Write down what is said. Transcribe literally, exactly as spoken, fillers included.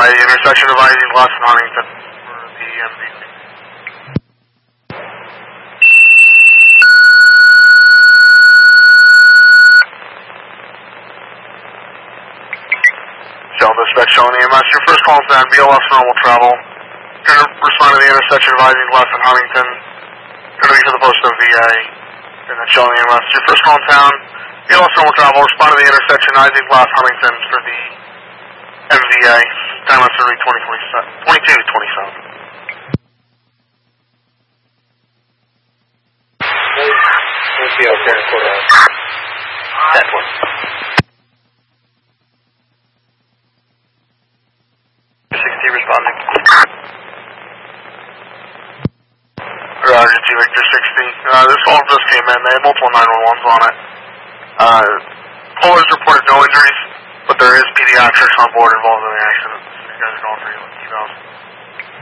I, intersection of Ising Glass and Huntington for the M V C. Shell dispatch showing E M S. Your first call is down. B L S normal travel. Going to respond to the intersection of Ising Glass and Huntington. Going to be to the post of V A. And then showing E M S. Your first call in town. B L S normal travel. Respond to the intersection Ising Glass Huntington for the M V A. Time on survey twenty twenty-seven. twenty-two twenty-seven. We'll see out there in quarter hour. That one. sixty responding. Roger, G Victor sixty. Uh, this call just came in. They had multiple nine one ones on it. Uh, callers reported no injuries, but there is pediatrics on board involved in the accident. So you guys are going for your evals.